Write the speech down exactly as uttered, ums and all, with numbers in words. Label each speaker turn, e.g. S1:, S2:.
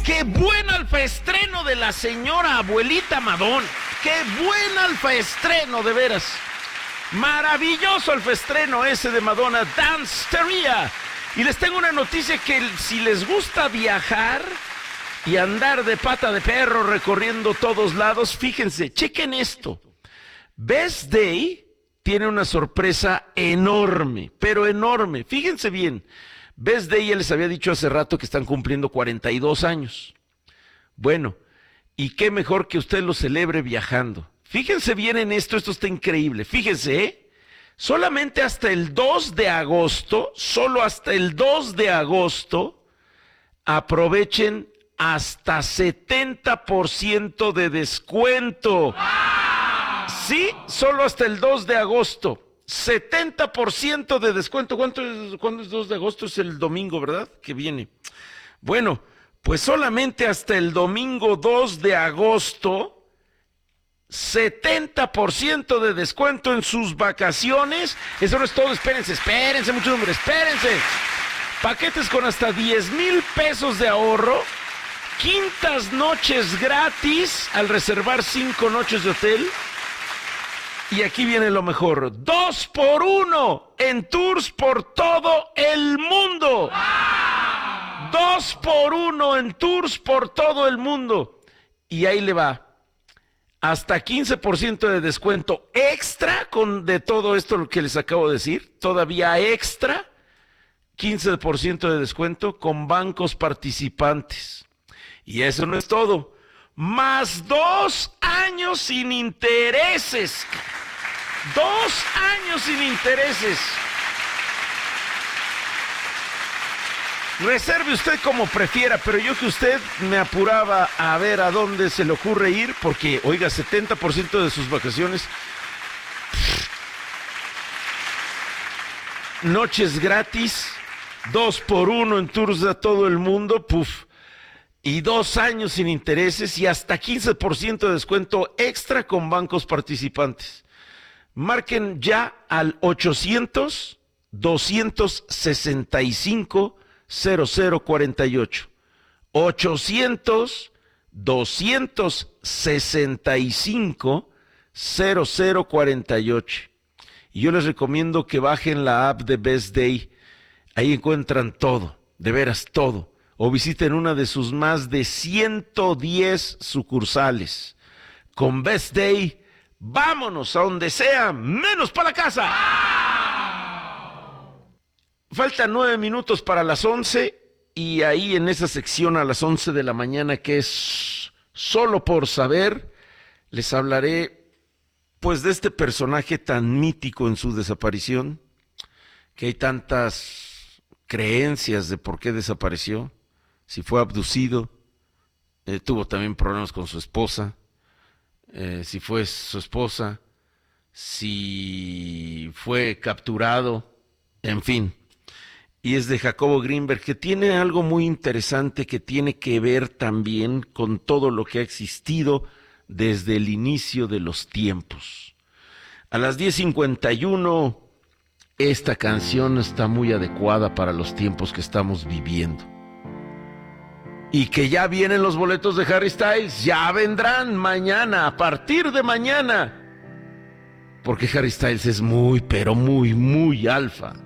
S1: ¡Qué buen alfaestreno de la señora abuelita Madonna! ¡Qué buen alfaestreno, de veras! Maravilloso alfaestreno ese de Madonna, Danceteria. Y les tengo una noticia que si les gusta viajar y andar de pata de perro recorriendo todos lados, fíjense, chequen esto. Best Day tiene una sorpresa enorme, pero enorme. Fíjense bien. Best Day, ya les había dicho hace rato que están cumpliendo cuarenta y dos años. Bueno, y qué mejor que usted lo celebre viajando. Fíjense bien en esto, esto está increíble. Fíjense, ¿eh? Solamente hasta el dos de agosto, solo hasta el dos de agosto, aprovechen hasta setenta por ciento de descuento. Sí, solo hasta el dos de agosto. setenta por ciento de descuento. ¿Cuánto es, ¿Cuándo es dos de agosto? Es el domingo, ¿verdad? Que viene. Bueno, pues solamente hasta el domingo dos de agosto, setenta por ciento de descuento en sus vacaciones. Eso no es todo, espérense, espérense, mucho hombre, espérense. Paquetes con hasta diez mil pesos de ahorro. Quintas noches gratis al reservar cinco noches de hotel. Y aquí viene lo mejor, dos por uno en tours por todo el mundo. ¡Wow! Dos por uno en tours por todo el mundo. Y ahí le va, hasta quince por ciento de descuento extra con de todo esto lo que les acabo de decir, todavía extra, quince por ciento de descuento con bancos participantes. Y eso no es todo, más dos años sin intereses. Dos años sin intereses. Reserve usted como prefiera, pero yo que usted me apuraba a ver a dónde se le ocurre ir, porque, oiga, setenta por ciento de sus vacaciones, noches gratis, dos por uno en tours a todo el mundo, puf, y dos años sin intereses y hasta quince por ciento de descuento extra con bancos participantes. Marquen ya al ochocientos, doscientos sesenta y cinco, cero cero cuarenta y ocho. ochocientos, doscientos sesenta y cinco, cero cero cuarenta y ocho. Y yo les recomiendo que bajen la app de Best Day. Ahí encuentran todo, de veras todo. O visiten una de sus más de ciento diez sucursales. Con Best Day, vámonos a donde sea, menos para la casa. Faltan nueve minutos para las once y ahí en esa sección a las once de la mañana que es solo por saber, les hablaré pues de este personaje tan mítico en su desaparición, que hay tantas creencias de por qué desapareció, si fue abducido, eh, tuvo también problemas con su esposa, Eh, si fue su esposa, si fue capturado, en fin. Y es de Jacobo Greenberg, que tiene algo muy interesante que tiene que ver también con todo lo que ha existido desde el inicio de los tiempos. A las diez cincuenta y uno, esta canción está muy adecuada para los tiempos que estamos viviendo. Y que ya vienen los boletos de Harry Styles, ya vendrán mañana, a partir de mañana. Porque Harry Styles es muy, pero muy, muy alfa.